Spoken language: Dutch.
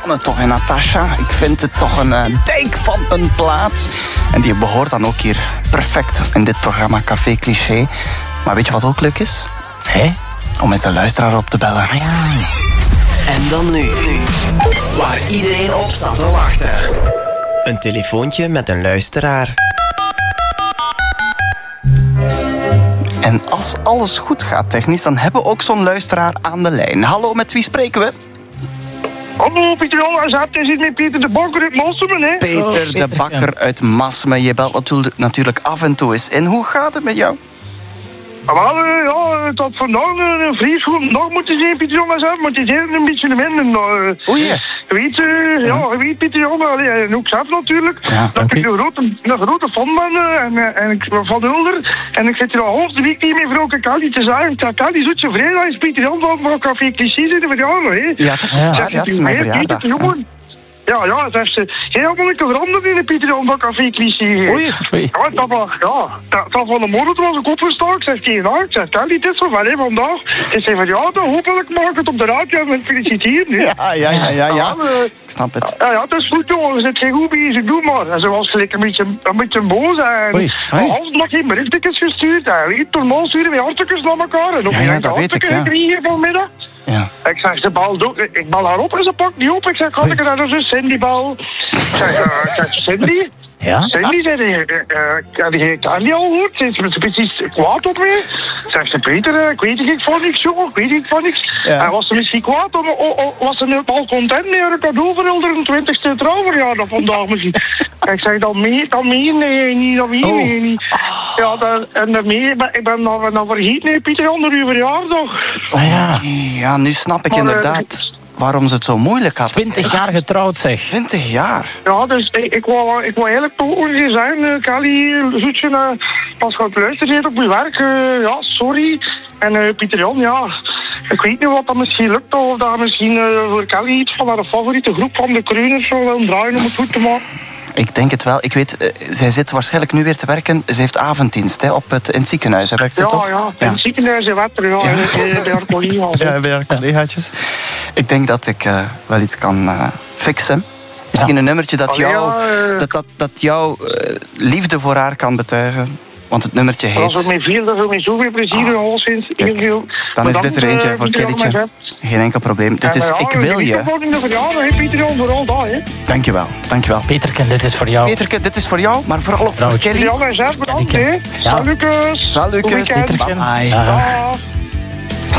Susanne toch en Natasha. Ik vind het toch een dijk van een plaat. En die behoort dan ook hier perfect in dit programma Café Cliché. Maar weet je wat ook leuk is? Hé? Om eens de luisteraar op te bellen. Ja. En dan nu, waar iedereen op staat te wachten. Een telefoontje met een luisteraar. En als alles goed gaat technisch, dan hebben we ook zo'n luisteraar aan de lijn. Hallo, met wie spreken we? Hallo, Pieter Jan, je zit met Peter de Bakker uit Massum, hè? Peter de Bakker uit Massum. Je belt natuurlijk af en toe eens in. Hoe gaat het met jou? Wel, het had vandaag een vrij goede dag moeten zijn, Pieter Jan, maar het is eigenlijk een beetje minder. Oei. Je weet, Pieter Jan, en ook zelf natuurlijk, Ja, dat ik een grote fan ben en ik van Hulder. En ik zit hier al half de week niet meer voor Kali te zeggen. Kali zoetje vrijdag is Pieter Jan van Café Cliché in de verjaardag, hè? Ja, dat is waar. Ja, dat is mijn verjaardag. Ja, dat heeft ze helemaal niet veranderd in de Pieter Jan van Café Cliché. Oei. Ja, dat van de morgen was ik opgestaan. Ik zeg tegen haar, ik zeg, Kelly, dit is zo van vandaag. Ik zeg van, ja, dan hopelijk mag ik het op de radio en feliciteren. Hè. Ja. Ik snap het. Ja, het is goed, jongen. We zitten geen goed bezig, doe maar. En ze was gelijk een beetje boos. En als nog geen berichtjes gestuurd. En weet, normaal sturen we hartstikke naar elkaar. En ook dat weet ik, ja. Hier vanmiddag. Ja. Ik zeg, ze bal, ik bal haar op en ze pakt niet op. Ik zeg, had ik er naar zus Cindy bal? Ik zeg, Cindy? Ja? Cindy zei, die Kelly al gehoord? Ze is precies kwaad op mij. Zeg ze, Peter, ik weet niet van niks, jongen. Ik weet niet van niks. Ja. En was ze misschien kwaad? Was ze nu al content met haar cadeau voor de 20ste trouwverjaardag vandaag misschien? Ik zeg, dat meen je niet. Ja, en daarmee, ik ben dan vergeten, Pieter, onder uw verjaardag. Ja, nu snap ik inderdaad waarom ze het zo moeilijk had. 20 jaar getrouwd, zeg. 20 jaar? Ja, dus ik wou eigenlijk toch ongeveer zeggen, Kelly, zoetje, als je het luistert op je werk, ja, sorry. En Pieter Jan, ja, ik weet niet wat dat misschien lukt, of dat misschien voor Kelly iets van haar favoriete groep van de Kreuners zou willen draaien om het goed te maken. Ik denk het wel. Ik weet, zij zit waarschijnlijk nu weer te werken. Ze heeft avonddienst in het ziekenhuis. Werkt ze toch? Ja, in het ziekenhuis in Wetter, bij haar collega's. Ja, bij haar collegaatjes. Ik denk dat ik wel iets kan fixen. Misschien een nummertje dat jouw liefde voor haar kan betuigen. Want het nummertje heet... Dat is met zoveel plezier alleszins. Dan is dit er eentje voor Kellytje. Geen enkel probleem. Dit is Ik Wil Je. Dankjewel. Peterken, dit is voor jou. Peterke, dit is voor jou, maar vooral ook voor Kelly. Pieter Jan en Zef, bedankt, hè. Salukes. Salukes. Peterken. Bye. Dag.